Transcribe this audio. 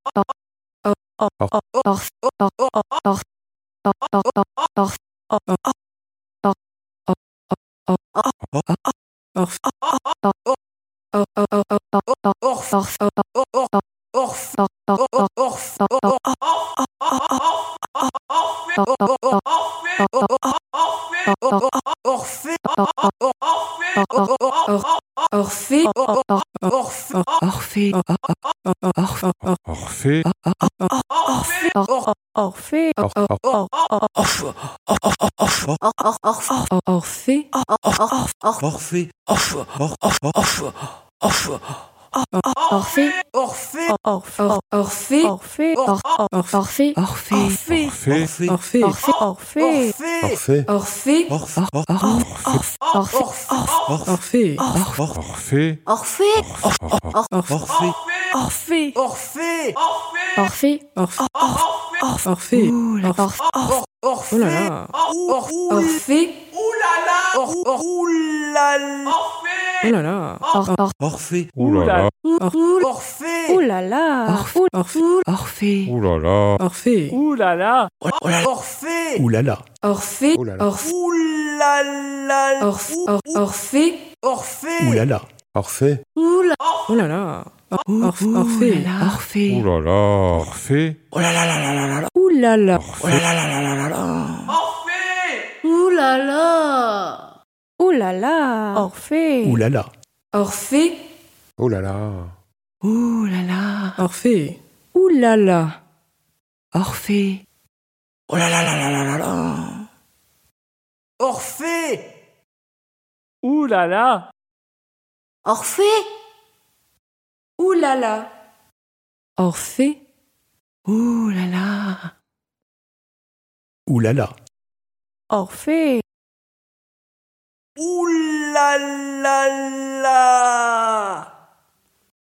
Orphée. Ouh là là. Orphée. Ouh là là. Orphée. Ouh là là. Orphée. Ouh là là. Orphée. Ouh là là. Orphée. Ouh là là. Ouh là là. Orphée. Orphée. Ouh là là. Orphée. Ouh là là. Orphée. Ouh là là. Orphée. Oh là là là là là là. Ouh là là. Oh là là là là là là là. Ouh là là. Ouh là là. Orphée. Ouh là là. Orphée. Ouh là là. Ouh là là. Orphée. Ouh là là. Orphée. Oh là là là là là là là. Orphée. Ouh là là. Orphée. Ouh là là. Orphée. Ouh là là. Ouh là là. Orphée. Ouh là là là.